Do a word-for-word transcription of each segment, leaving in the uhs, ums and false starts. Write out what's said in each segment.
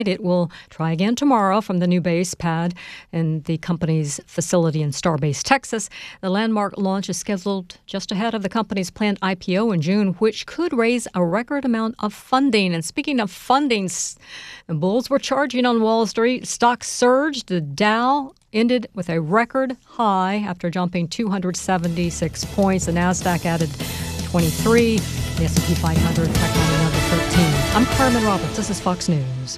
It will try again tomorrow from the new base pad in the company's facility in Starbase, Texas. The landmark launch is scheduled just ahead of the company's planned I P O in June, which could raise a record amount of funding. And speaking of funding, the bulls were charging on Wall Street. Stocks surged. The Dow ended with a record high after jumping two hundred seventy-six points. The NASDAQ added twenty-three. The S and P five hundred tacked on another thirteen. I'm Carmen Roberts. This is Fox News.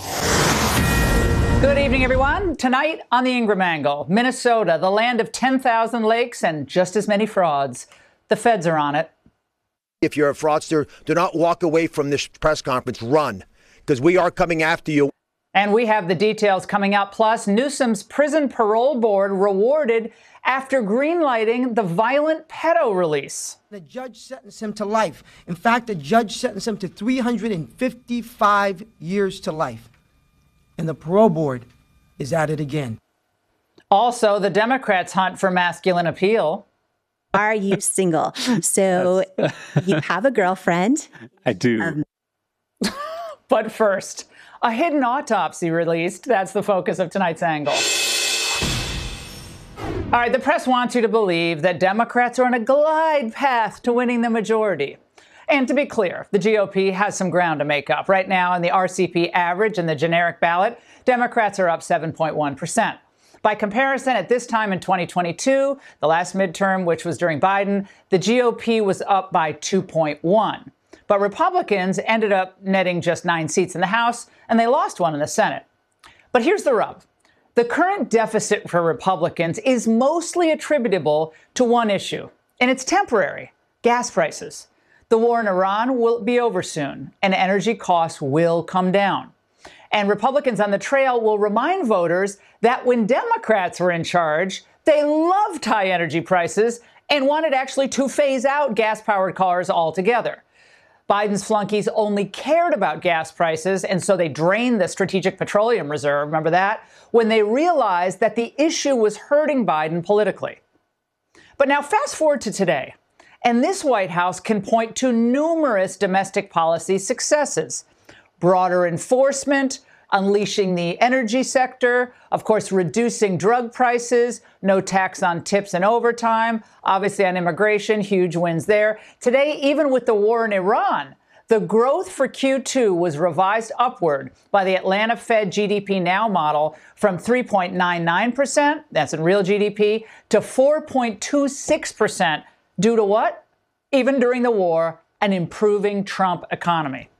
Good evening, everyone. Tonight on the Ingram Angle, Minnesota, the land of ten thousand lakes and just as many frauds. The feds are on it. If you're a fraudster, do not walk away from this press conference. Run, because we are coming after you. And we have the details coming out. Plus, Newsom's prison parole board rewarded after greenlighting the violent pedo release. The judge sentenced him to life. In fact, the judge sentenced him to three hundred fifty-five years to life. And the parole board is at it again. Also, the Democrats hunt for masculine appeal. Are you single? So you have a girlfriend? I do. Um, But first, a hidden autopsy released. That's the focus of tonight's angle. All right, the press wants you to believe that Democrats are on a glide path to winning the majority. And to be clear, the G O P has some ground to make up. Right now, in the R C P average and the generic ballot, Democrats are up seven point one percent. By comparison, at this time in twenty twenty-two, the last midterm, which was during Biden, the G O P was up by two point one. But Republicans ended up netting just nine seats in the House, and they lost one in the Senate. But here's the rub. The current deficit for Republicans is mostly attributable to one issue, and it's temporary: gas prices. The war in Iran will be over soon, and energy costs will come down. And Republicans on the trail will remind voters that when Democrats were in charge, they loved high energy prices and wanted actually to phase out gas-powered cars altogether. Biden's flunkies only cared about gas prices, and so they drained the Strategic Petroleum Reserve, remember that, when they realized that the issue was hurting Biden politically. But now fast forward to today. And this White House can point to numerous domestic policy successes: broader enforcement, unleashing the energy sector, of course, reducing drug prices, no tax on tips and overtime, obviously on immigration, huge wins there. Today, even with the war in Iran, the growth for Q two was revised upward by the Atlanta Fed G D P Now model from three point nine nine percent, that's in real G D P, to four point two six percent. Due to what? Even during the war, an improving Trump economy.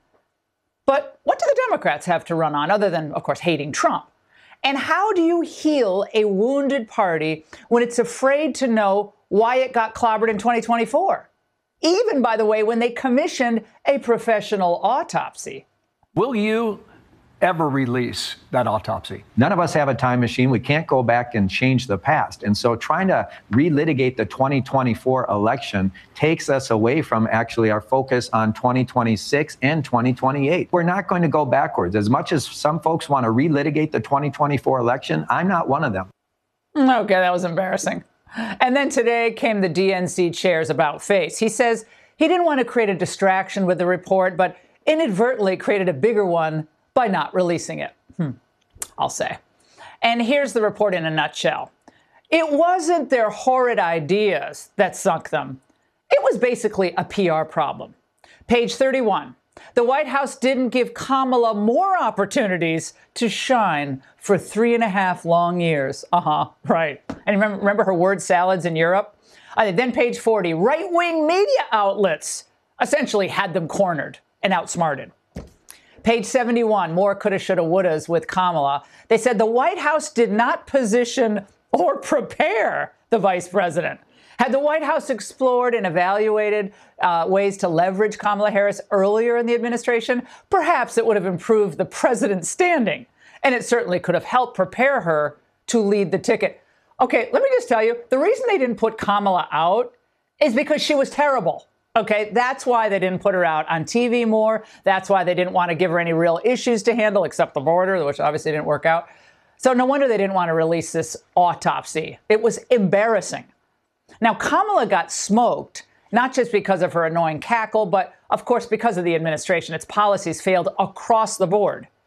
But what do the Democrats have to run on, other than, of course, hating Trump? And how do you heal a wounded party when it's afraid to know why it got clobbered in twenty twenty-four? Even, by the way, when they commissioned a professional autopsy. Will you ever release that autopsy? None of us have a time machine. We can't go back and change the past. And so trying to relitigate the twenty twenty-four election takes us away from actually our focus on twenty twenty-six and twenty twenty-eight. We're not going to go backwards. As much as some folks want to relitigate the twenty twenty-four election, I'm not one of them. Okay, that was embarrassing. And then today came the D N C chair's about face. He says he didn't want to create a distraction with the report, but inadvertently created a bigger one by not releasing it. Hmm, I'll say. And here's the report in a nutshell. It wasn't their horrid ideas that sunk them. It was basically a P R problem. Page thirty-one. The White House didn't give Kamala more opportunities to shine for three and a half long years. Uh-huh, right. And remember, remember her word salads in Europe? Uh, then page forty. Right-wing media outlets essentially had them cornered and outsmarted. Page seventy-one, more coulda, shoulda, wouldas with Kamala. They said the White House did not position or prepare the vice president. Had the White House explored and evaluated uh, ways to leverage Kamala Harris earlier in the administration, perhaps it would have improved the president's standing. And it certainly could have helped prepare her to lead the ticket. Okay, let me just tell you, the reason they didn't put Kamala out is because she was terrible. Okay, that's why they didn't put her out on T V more. That's why they didn't want to give her any real issues to handle, except the border, which obviously didn't work out. So no wonder they didn't want to release this autopsy. It was embarrassing. Now, Kamala got smoked, not just because of her annoying cackle, but, of course, because of the administration. Its policies failed across the board.